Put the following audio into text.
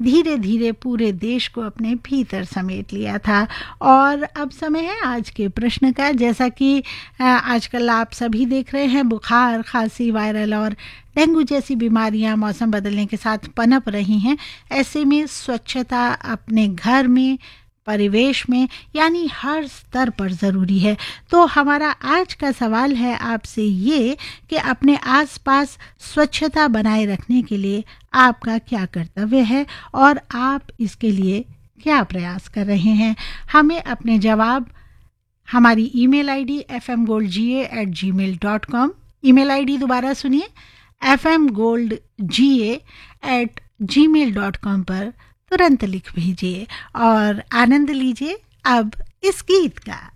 धीरे धीरे पूरे देश को अपने भीतर समेट लिया था। और अब समय है आज के प्रश्न का। जैसा कि आजकल आप सभी देख रहे हैं, बुखार, खांसी, वायरल और डेंगू जैसी बीमारियां मौसम बदलने के साथ पनप रही हैं। ऐसे में स्वच्छता अपने घर में, परिवेश में, यानी हर स्तर पर ज़रूरी है। तो हमारा आज का सवाल है आपसे ये कि अपने आसपास स्वच्छता बनाए रखने के लिए आपका क्या कर्तव्य है और आप इसके लिए क्या प्रयास कर रहे हैं। हमें अपने जवाब हमारी email ID fmgoldga@gmail.com, email ID दोबारा सुनिए fmgoldga@gmail.com पर तुरंत लिख भेजिए और आनंद लीजिए अब इस गीत का।